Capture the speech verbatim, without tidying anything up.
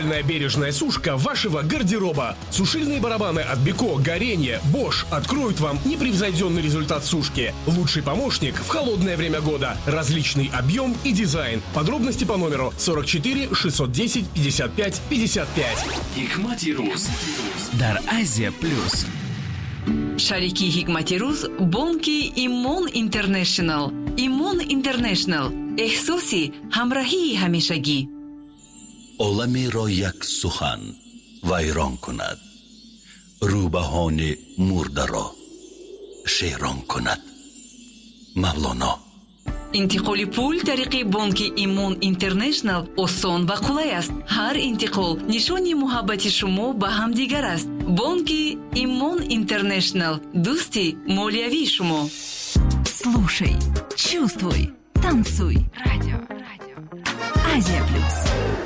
Идеальная бережная сушка вашего гардероба. Сушильные барабаны от Беко, Горенье, Bosch откроют вам непревзойденный результат сушки. Лучший помощник в холодное время года. Различный объем и дизайн. Подробности по номеру сорок четыре шестьсот десять пятьдесят пять пятьдесят пять. Hikmati Ruz дар Азия Плюс. Шарики Hikmati Ruz бонки Имон Интернешнл. Имон Интернешнл. احساسی همراهی همیشگی. عالمی را یک سخن ویران کند، روبهان مرده را شیران کند. مولانا. انتقال پول طریق بانک ایمون اینترنشنل آسان و قلای است. هر انتقال نشانی محبت شما به هم دیگر است. بانک ایمون اینترنشنل، دوستی مالیوی شما. Слушай, чувствуй, танцуй. Радио. Радио. Азия Плюс.